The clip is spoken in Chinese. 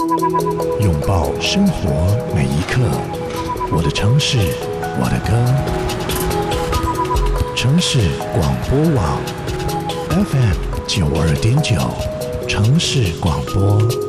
拥抱生活每一刻，我的城市，我的歌。城市广播网 FM 92.9，城市广播。